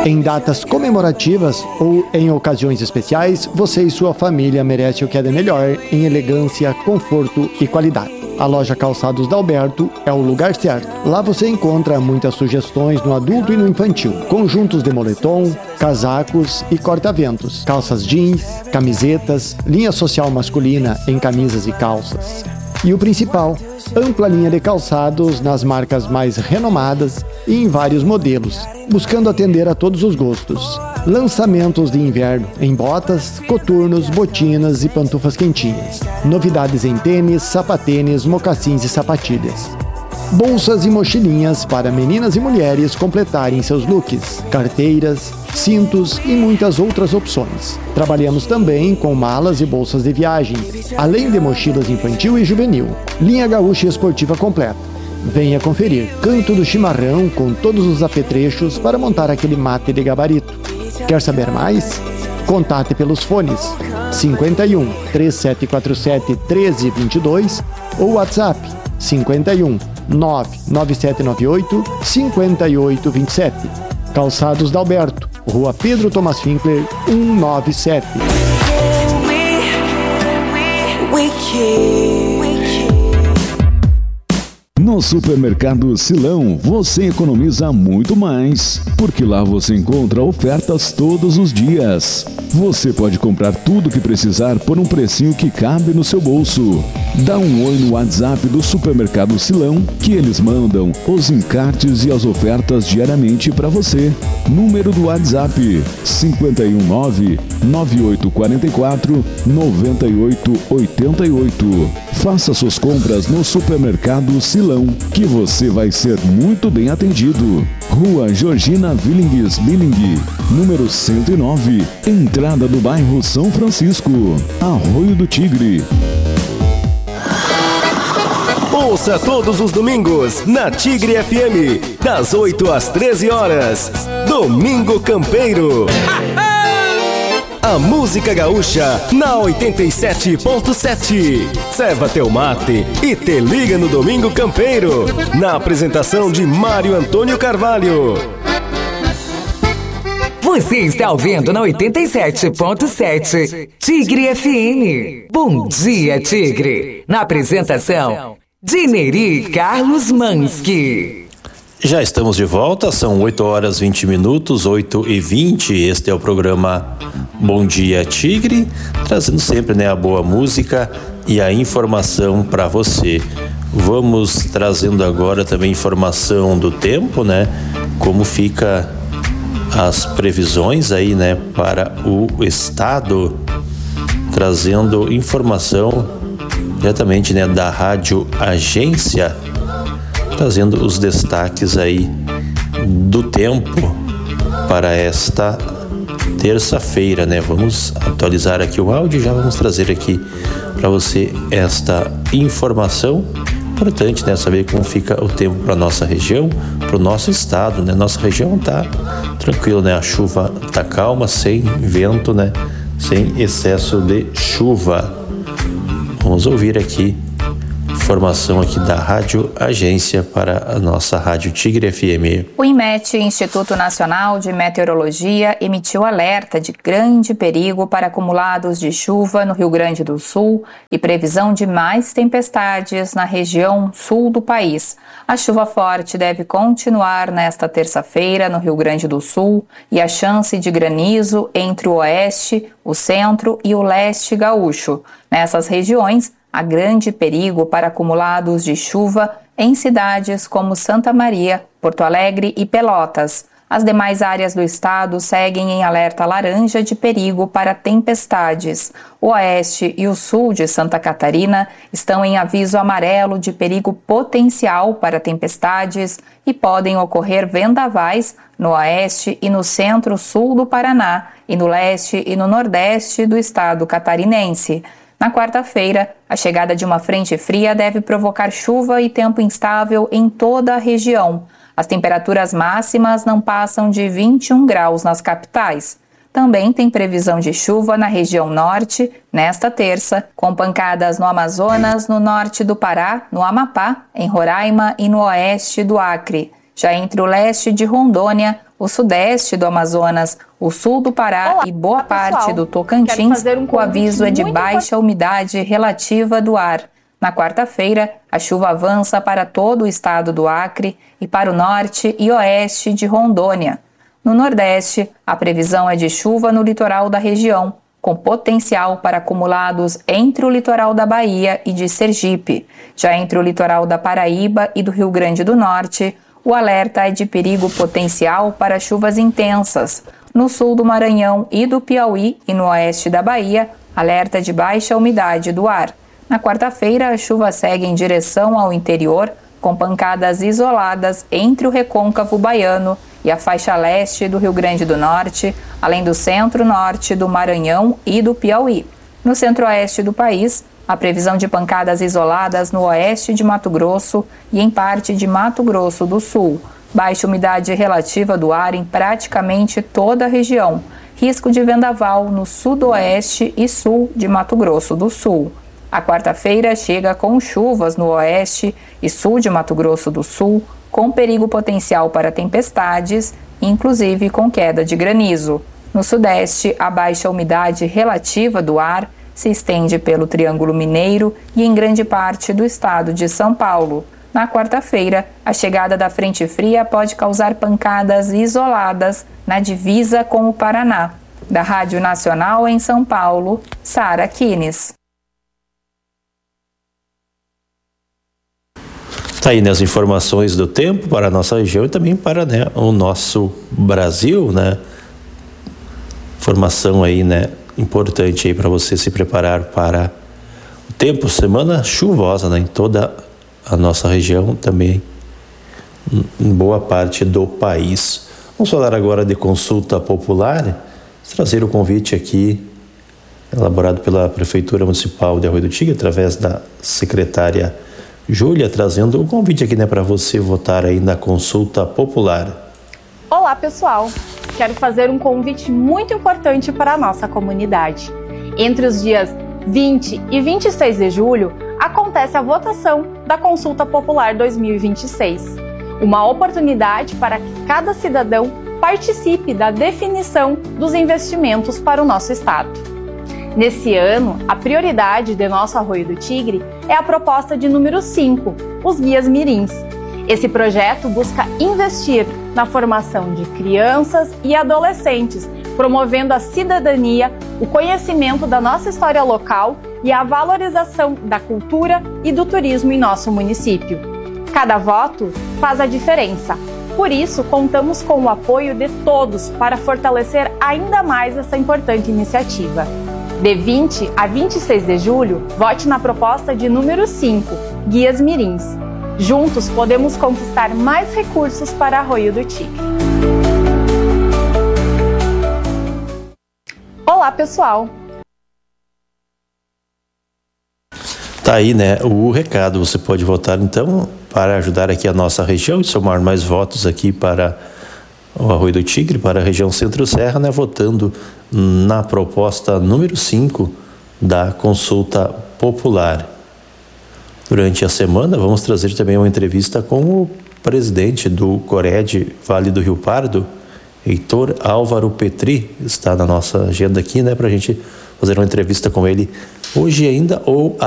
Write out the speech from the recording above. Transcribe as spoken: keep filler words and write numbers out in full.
Em datas comemorativas ou em ocasiões especiais, você e sua família merecem o que é de melhor em elegância, conforto e qualidade. A loja Calçados Dalberto é o lugar certo. Lá você encontra muitas sugestões no adulto e no infantil. Conjuntos de moletom, casacos e corta-ventos, calças jeans, camisetas, linha social masculina em camisas e calças. E o principal, ampla linha de calçados nas marcas mais renomadas e em vários modelos, buscando atender a todos os gostos. Lançamentos de inverno em botas, coturnos, botinas e pantufas quentinhas. Novidades em tênis, sapatênis, mocassins e sapatilhas. Bolsas e mochilinhas para meninas e mulheres completarem seus looks, carteiras, cintos e muitas outras opções. Trabalhamos também com malas e bolsas de viagem, além de mochilas infantil e juvenil. Linha gaúcha esportiva completa. Venha conferir Canto do Chimarrão com todos os apetrechos para montar aquele mate de gabarito. Quer saber mais? Contate pelos fones cinquenta e um, três sete quatro sete, treze vinte e dois ou WhatsApp cinquenta e um, nove nove sete nove oito, cinco oito dois sete. Calçados Dalberto, Rua Pedro Thomas Finkler, cento e noventa e sete. No Supermercado Silão, você economiza muito mais, porque lá você encontra ofertas todos os dias. Você pode comprar tudo o que precisar por um precinho que cabe no seu bolso. Dá um oi no WhatsApp do Supermercado Silão, que eles mandam os encartes e as ofertas diariamente para você. Número do WhatsApp cinco um nove, nove oito quatro quatro, nove oito oito oito. Faça suas compras no Supermercado Silão, que você vai ser muito bem atendido. Rua Georgina Willings Billing, número cento e nove, entrada do bairro São Francisco, Arroio do Tigre. Ouça todos os domingos na Tigre F M, das oito às treze horas. Domingo Campeiro. A música gaúcha na oitenta e sete ponto sete. Serva teu mate e te liga no Domingo Campeiro. Na apresentação de Mário Antônio Carvalho. Você está ouvindo na oitenta e sete ponto sete Tigre F M. Bom dia, Tigre. Na apresentação de Neri Carlos Mansky. Já estamos de volta, são oito horas e vinte minutos, oito e vinte. Este é o programa Bom Dia Tigre, trazendo sempre, né, a boa música e a informação para você. Vamos trazendo agora também informação do tempo, né? Como fica as previsões aí, né, para o estado, trazendo informação diretamente, né, da Rádio Agência, trazendo os destaques aí do tempo para esta terça-feira, né? Vamos atualizar aqui o áudio e já vamos trazer aqui para você esta informação importante, né? Saber como fica o tempo para nossa região, para o nosso estado, né? Nossa região tá tranquila, né? A chuva tá calma, sem vento, né? Sem excesso de chuva. Vamos ouvir aqui informação aqui da Rádio Agência para a nossa Rádio Tigre F M. O INMET, Instituto Nacional de Meteorologia, emitiu alerta de grande perigo para acumulados de chuva no Rio Grande do Sul e previsão de mais tempestades na região sul do país. A chuva forte deve continuar nesta terça-feira no Rio Grande do Sul e a chance de granizo entre o oeste, o centro e o leste gaúcho. Nessas regiões, há grande perigo para acumulados de chuva em cidades como Santa Maria, Porto Alegre e Pelotas. As demais áreas do estado seguem em alerta laranja de perigo para tempestades. O oeste e o sul de Santa Catarina estão em aviso amarelo de perigo potencial para tempestades e podem ocorrer vendavais no oeste e no centro-sul do Paraná e no leste e no nordeste do estado catarinense. Na quarta-feira, a chegada de uma frente fria deve provocar chuva e tempo instável em toda a região. As temperaturas máximas não passam de vinte e um graus nas capitais. Também tem previsão de chuva na região norte, nesta terça, com pancadas no Amazonas, no norte do Pará, no Amapá, em Roraima e no oeste do Acre. Já entre o leste de Rondônia, o sudeste do Amazonas, o sul do Pará Olá, e boa pessoal. parte do Tocantins, Um o aviso é de muito baixa umidade relativa do ar. Na quarta-feira, a chuva avança para todo o estado do Acre e para o norte e oeste de Rondônia. No nordeste, a previsão é de chuva no litoral da região, com potencial para acumulados entre o litoral da Bahia e de Sergipe. Já entre o litoral da Paraíba e do Rio Grande do Norte, o alerta é de perigo potencial para chuvas intensas. No sul do Maranhão e do Piauí e no oeste da Bahia, alerta de baixa umidade do ar. Na quarta-feira, a chuva segue em direção ao interior, com pancadas isoladas entre o recôncavo baiano e a faixa leste do Rio Grande do Norte, além do centro-norte do Maranhão e do Piauí. No centro-oeste do país, a previsão de pancadas isoladas no oeste de Mato Grosso e em parte de Mato Grosso do Sul. Baixa umidade relativa do ar em praticamente toda a região. Risco de vendaval no sudoeste e sul de Mato Grosso do Sul. A quarta-feira chega com chuvas no oeste e sul de Mato Grosso do Sul, com perigo potencial para tempestades, inclusive com queda de granizo. No sudeste, a baixa umidade relativa do ar se estende pelo Triângulo Mineiro e em grande parte do estado de São Paulo. Na quarta-feira, a chegada da frente fria pode causar pancadas isoladas na divisa com o Paraná. Da Rádio Nacional em São Paulo, Sara Kines. Tá aí, né, as informações do tempo para a nossa região e também para, né, o nosso Brasil, né? Informação aí, né, importante aí para você se preparar para o tempo, semana chuvosa, né, em toda a nossa região, também em boa parte do país. Vamos falar agora de consulta popular, trazer o convite aqui elaborado pela Prefeitura Municipal de Arroio do Tigre, através da secretária Júlia, trazendo o convite aqui, né, para você votar aí na consulta popular. Olá, pessoal! Quero fazer um convite muito importante para a nossa comunidade. Entre os dias vinte e vinte e seis de julho, acontece a votação da Consulta Popular dois mil e vinte e seis. Uma oportunidade para que cada cidadão participe da definição dos investimentos para o nosso estado. Nesse ano, a prioridade de nosso Arroio do Tigre é a proposta de número cinco, os Guias Mirins. Esse projeto busca investir na formação de crianças e adolescentes, promovendo a cidadania, o conhecimento da nossa história local e a valorização da cultura e do turismo em nosso município. Cada voto faz a diferença. Por isso, contamos com o apoio de todos para fortalecer ainda mais essa importante iniciativa. De vinte a vinte e seis de julho, vote na proposta de número cinco, Guias Mirins. Juntos podemos conquistar mais recursos para Arroio do Tigre. Olá, pessoal! Tá aí, né, o recado. Você pode votar, então, para ajudar aqui a nossa região e somar mais votos aqui para o Arroio do Tigre, para a região Centro-Serra, né, votando na proposta número cinco da consulta popular. Durante a semana, vamos trazer também uma entrevista com o presidente do Cored Vale do Rio Pardo, Heitor Álvaro Petri, está na nossa agenda aqui, né, para a gente fazer uma entrevista com ele hoje ainda ou